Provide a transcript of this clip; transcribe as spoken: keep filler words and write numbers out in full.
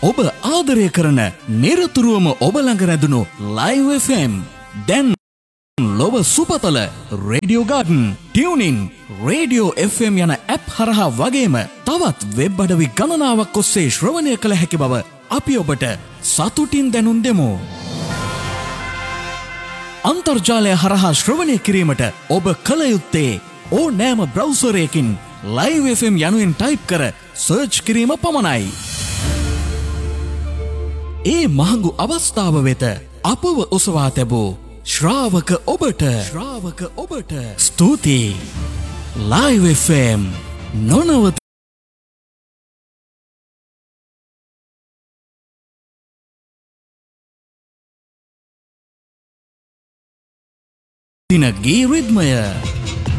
ඔබ ආදරය කරන නිරතුරුවම ඔබ ළඟ රැඳුණු ලයිව් එෆ් එම් දැන් ලොව සුපතල radio garden tuning radio F M යන ඇප් හරහා වගේම තවත් වෙබ් අඩවි ගණනාවක් ඔස්සේ ශ්‍රවණය කළ හැකි බව අපි ඔබට සතුටින් දැනුම් දෙමු. අන්තර්ජාලය හරහා ශ්‍රවණය කිරීමට ඔබ කළ යුත්තේ ඕනෑම බ්‍රවුසරයකින් ලයිව් එෆ් එම් යනුවෙන් ටයිප් කර සර්ච් කිරීම පමණයි. ඒ මහඟු අවස්ථාව වෙත අපව ඔසවා තැබූ ශ්‍රාවක ඔබට ශ්‍රාවක ඔබට ස්තුතියි. ලයිව් එෆ් එම් නොනවත දින ගී රිද්මය